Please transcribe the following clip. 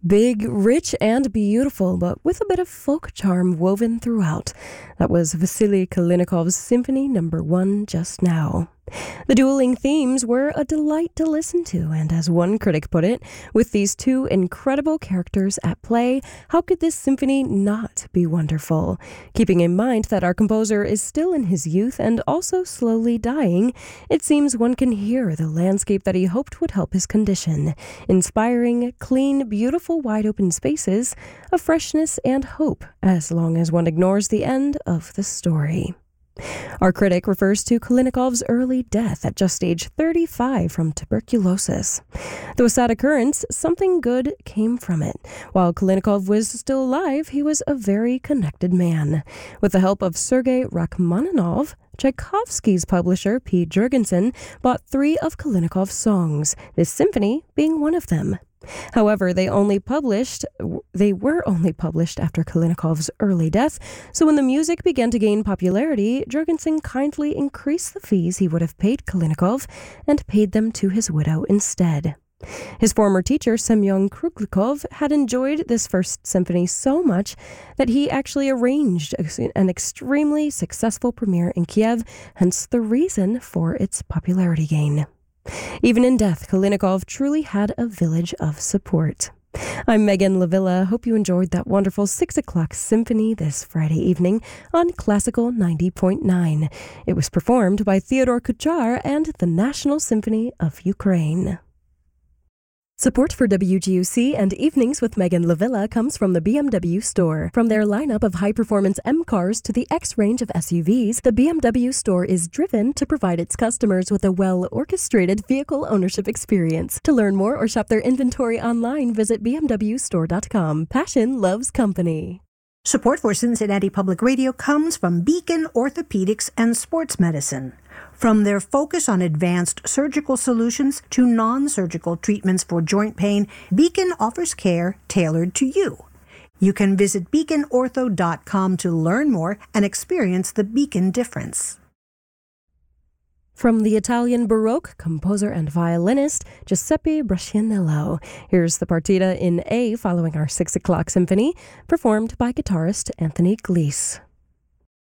Big, rich, and beautiful, but with a bit of folk charm woven throughout. That was Vasily Kalinikov's Symphony No. 1 just now. The dueling themes were a delight to listen to, and as one critic put it, with these two incredible characters at play, how could this symphony not be wonderful? Keeping in mind that our composer is still in his youth and also slowly dying, it seems one can hear the landscape that he hoped would help his condition. Inspiring, clean, beautiful wide-open spaces, a freshness and hope, as long as one ignores the end of the story. Our critic refers to Kalinikov's early death at just age 35 from tuberculosis. Though a sad occurrence, something good came from it. While Kalinikov was still alive, he was a very connected man. With the help of Sergei Rachmaninoff, Tchaikovsky's publisher, P. Jurgensen, bought 3 of Kalinikov's songs, this symphony being one of them. However, they were only published after Kalinikov's early death, so when the music began to gain popularity, Jurgensen kindly increased the fees he would have paid Kalinikov and paid them to his widow instead. His former teacher, Semyon Kruglikov, had enjoyed this first symphony so much that he actually arranged an extremely successful premiere in Kiev, hence the reason for its popularity gain. Even in death, Kalinikov truly had a village of support. I'm Megan Lavilla. Hope you enjoyed that wonderful 6 o'clock symphony this Friday evening on Classical 90.9. It was performed by Theodore Kuchar and the National Symphony of Ukraine. Support for WGUC and Evenings with Megan Lavilla comes from the BMW Store. From their lineup of high-performance M cars to the X range of SUVs, the BMW Store is driven to provide its customers with a well-orchestrated vehicle ownership experience. To learn more or shop their inventory online, visit bmwstore.com. Passion loves company. Support for Cincinnati Public Radio comes from Beacon Orthopedics and Sports Medicine. From their focus on advanced surgical solutions to non-surgical treatments for joint pain, Beacon offers care tailored to you. You can visit beaconortho.com to learn more and experience the Beacon difference. From the Italian Baroque composer and violinist Giuseppe Braccianello, here's the partita in A following our 6 o'clock symphony, performed by guitarist Anthony Glees.